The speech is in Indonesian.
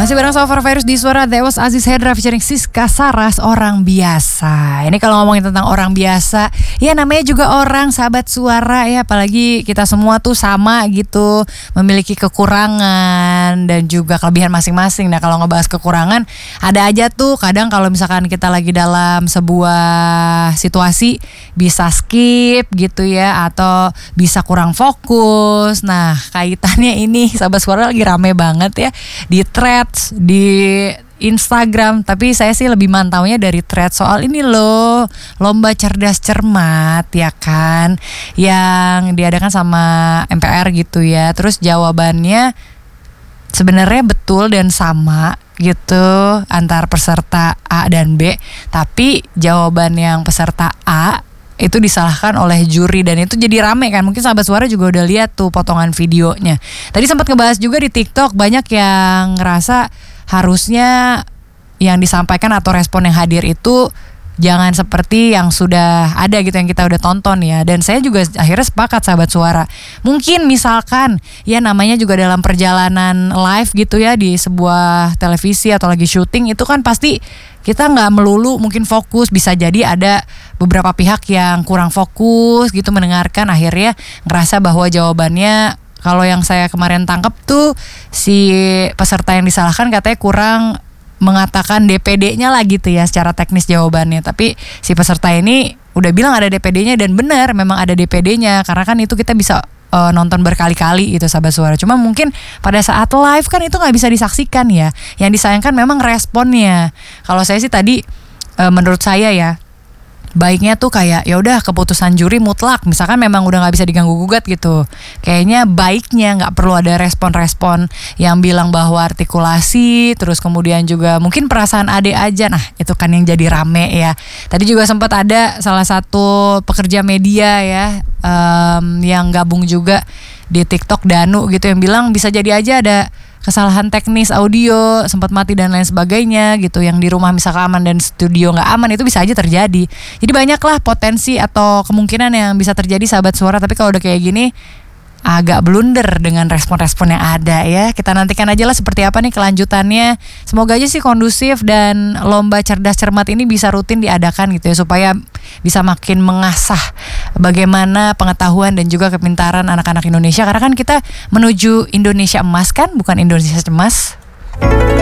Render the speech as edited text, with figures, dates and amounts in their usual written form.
Masih bareng Sofar Virus di Suara Dewas Aziz Hendra featuring Siska Saras, Orang Biasa. Ini kalau ngomongin tentang orang biasa, ya namanya juga orang, sahabat suara ya. Apalagi kita semua tuh sama gitu, memiliki kekurangan dan juga kelebihan masing-masing. Nah kalau ngebahas kekurangan, ada aja tuh kadang kalau misalkan kita lagi dalam sebuah situasi bisa skip gitu ya, atau bisa kurang fokus. Nah kaitannya ini sahabat suara lagi rame banget ya di thread, di Instagram, tapi saya sih lebih mantaunya dari thread soal ini loh, lomba cerdas cermat ya kan, yang diadakan sama MPR gitu ya. Terus jawabannya sebenarnya betul dan sama gitu antar peserta A dan B, tapi jawaban yang peserta A itu disalahkan oleh juri dan itu jadi rame kan. Mungkin sahabat suara juga udah lihat tuh potongan videonya. Tadi sempat ngebahas juga di TikTok, banyak yang ngerasa harusnya yang disampaikan atau respon yang hadir itu jangan seperti yang sudah ada gitu, yang kita udah tonton ya. Dan saya juga akhirnya sepakat sahabat suara. Mungkin misalkan ya namanya juga dalam perjalanan live gitu ya, di sebuah televisi atau lagi syuting, itu kan pasti kita gak melulu mungkin fokus. Bisa jadi ada beberapa pihak yang kurang fokus gitu mendengarkan, akhirnya ngerasa bahwa jawabannya, kalau yang saya kemarin tangkep tuh si peserta yang disalahkan katanya kurang mengatakan DPD-nya lah gitu ya secara teknis jawabannya. Tapi si peserta ini udah bilang ada DPD-nya dan benar memang ada DPD-nya, karena kan itu kita bisa nonton berkali-kali itu sahabat suara. Cuma mungkin pada saat live kan itu nggak bisa disaksikan ya. Yang disayangkan memang responnya. Kalau saya sih tadi menurut saya ya, baiknya tuh kayak ya udah keputusan juri mutlak, misalkan memang udah nggak bisa diganggu gugat gitu, kayaknya baiknya nggak perlu ada respon-respon yang bilang bahwa artikulasi, terus kemudian juga mungkin perasaan ade aja. Nah itu kan yang jadi rame ya. Tadi juga sempat ada salah satu pekerja media ya, yang gabung juga di TikTok, Danu gitu, yang bilang bisa jadi aja ada kesalahan teknis audio, sempat mati dan lain sebagainya gitu. Yang di rumah misalkan aman dan studio nggak aman, itu bisa aja terjadi. Jadi banyaklah potensi atau kemungkinan yang bisa terjadi sahabat suara. Tapi kalau udah kayak gini agak blunder dengan respon-respon yang ada ya. Kita nantikan aja lah seperti apa nih kelanjutannya. Semoga aja sih kondusif dan lomba cerdas cermat ini bisa rutin diadakan gitu ya, supaya bisa makin mengasah bagaimana pengetahuan dan juga kepintaran anak-anak Indonesia. Karena kan kita menuju Indonesia emas kan, bukan Indonesia cemas.